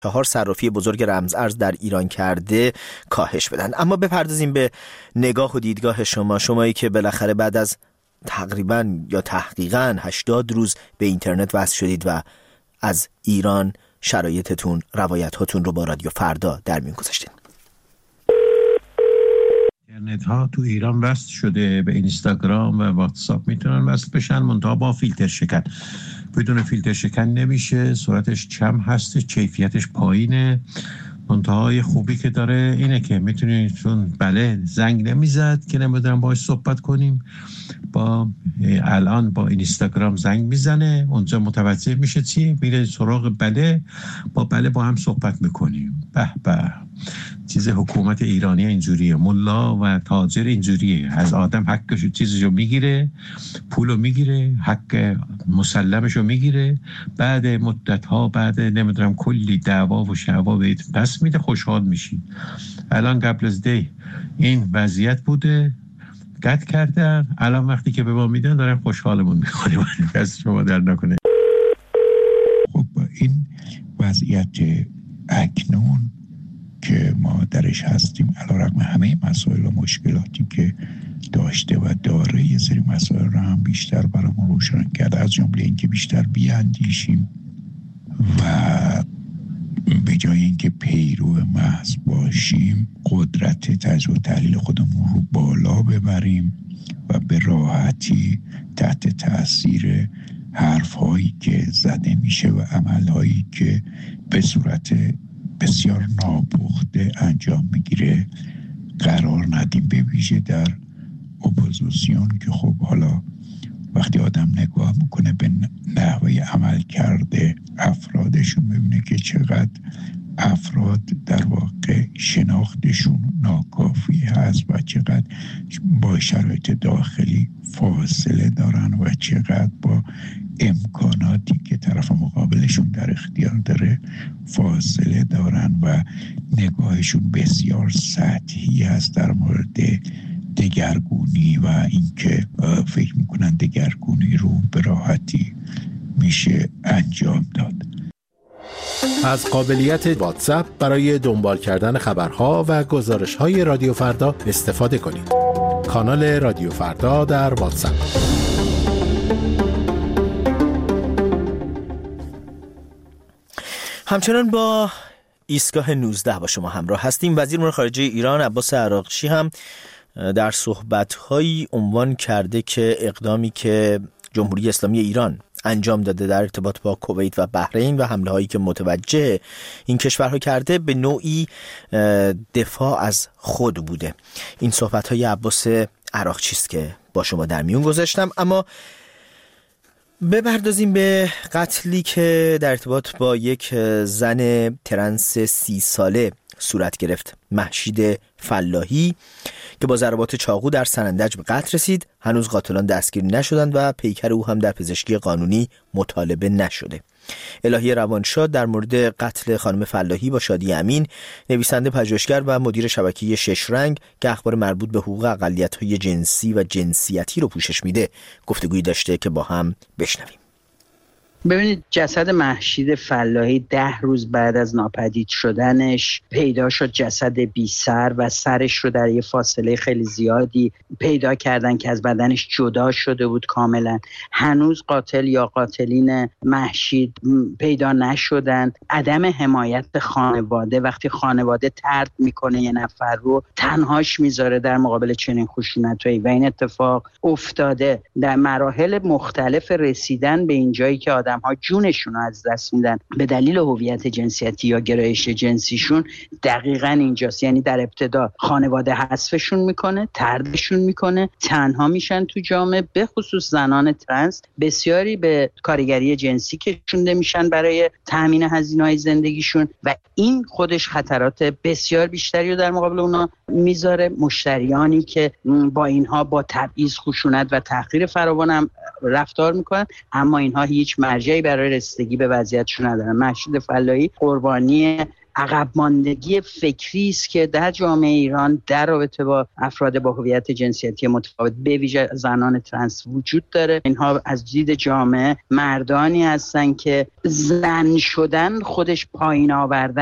4 صرافی بزرگ رمز ارز در ایران کرده کاهش بدن. اما بپردازیم به نگاه و دیدگاه شمایی که بالاخره بعد از تقریباً یا تحقیقاً 80 روز به اینترنت وصل شدید و از ایران شرایطتون، روایت‌هاتون رو با رادیو فردا در میون گذاشتید. اینترنت ها تو ایران وصل شده، به اینستاگرام و واتساپ میتونن وصل بشن، منتها با فیلتر شکن. بدون فیلتر شکن نمیشه، سرعتش کم هست، کیفیتش پایینه. منتهای خوبی که داره اینه که میتونید، چون بله زنگ نمیزد که نمیدونم باهاش صحبت کنیم، الان با اینستاگرام زنگ میزنه، اونجا متوجه میشه چی، میره سراغ بله، با هم صحبت میکنیم. به چیز حکومت ایرانی اینجوریه، ملا و تاجر اینجوریه، از آدم حقشو چیزشو میگیره، پولو میگیره، حق مسلمشو میگیره، بعد مدت ها، بعد نمیدونم کلی دعوا و شعوا بهت پس میده، خوشحال میشی. الان قبل از این وضعیت بوده، قطع کردن، الان وقتی که به ما میدن دارن خوشحالمون میکنیم. دست شما در نکنه. خب این وضعیت اکنون که ما درش هستیم، علیرغم همه مسائل و مشکلاتی که داشته و داره، یه سری مسائل رو هم بیشتر برامون روشن کرده، از جمله اینکه بیشتر بیاندیشیم و به جای اینکه پیرو محض باشیم، قدرت تجزیه و تحلیل خودمون رو بالا ببریم و به راحتی تحت تاثیر حرف‌هایی که زده میشه و عمل‌هایی که به صورت بسیار ناپخته انجام میگیره قرار ندیم. به ویژه در اپوزیسیون که خب حالا وقتی آدم نگاه میکنه به نحوه عمل کرده افرادشون، ببینه که چقدر افراد در واقع شناختشون ناکافی هست و چقدر با شرایط داخلی فاصله دارن و چقدر با امکاناتی که طرف مقابلشون در اختیار داره فاصله دارن و نگاهشون بسیار سطحی هست در مورد دگرگونی و اینکه فکر میکنن دگرگونی رو به راحتی میشه انجام داد. از قابلیت واتساپ برای دنبال کردن خبرها و گزارش‌های رادیو فردا استفاده کنید. کانال رادیو فردا در واتساپ. همچنان با ایستگاه 19 با شما همراه هستیم. وزیر امور خارجه ایران عباس عراقچی هم در صحبت‌هایی عنوان کرده که اقدامی که جمهوری اسلامی ایران انجام داده در ارتباط با کویت و بحرین و حمله‌هایی که متوجه این کشورها کرده به نوعی دفاع از خود بوده. این صحبت‌های عباس عراقچی است که با شما در میون گذاشتم. اما بپردازیم به قتلی که در ارتباط با یک زن ترنس 30 ساله صورت گرفت، مهشید فلاحی، که با ضربات چاقو در سنندج به قتل رسید. هنوز قاتلان دستگیر نشدند و پیکر او هم در پزشکی قانونی مطالبه نشده. الهی روانشاد در مورد قتل خانم فلاحی با شادی امین، نویسنده پژوهشگر و مدیر شبکه 6 رنگ که اخبار مربوط به حقوق اقلیت‌های جنسی و جنسیتی رو پوشش میده، گفتگویی داشته که با هم بشنویم. ببینید، جسد مهشید فلاحی 10 روز بعد از ناپدید شدنش پیدا شد. جسد بی سر و سرش رو در یه فاصله خیلی زیادی پیدا کردن که از بدنش جدا شده بود کاملا. هنوز قاتل یا قاتلین مهشید پیدا نشدند. عدم حمایت خانواده، وقتی خانواده طرد میکنه یه نفر رو، تنهاش میذاره در مقابل چنین خشونتایی و این اتفاق افتاده. در مراحل مختلف رسیدن به این جایی که آدم‌ها جونشون رو از دست میدن به دلیل هویت جنسیتی یا گرایش جنسیشون، دقیقاً اینجاست. یعنی در ابتدا خانواده حذفشون میکنه، طردشون میکنه، تنها میشن تو جامعه، به خصوص زنان ترنس. بسیاری به کارگری جنسی کشونده میشن برای تامین هزینه‌های زندگیشون و این خودش خطرات بسیار بیشتری رو در مقابل اونا میذاره. مشتریانی که با اینها با تبعیض، خشونت و تحقیر فراوان هم رفتار میکنن، اما اینها هیچ مرجعی برای رسیدگی به وضعیتشون ندارن. مهشید فلاحی قربانی عقب ماندگی فکری است که در جامعه ایران در رابطه با افراد با هویت جنسیتی متفاوت به ویژه زنان ترنس وجود داره. اینها از دید جامعه مردانی هستن که زن شدن خودش پایین آوردن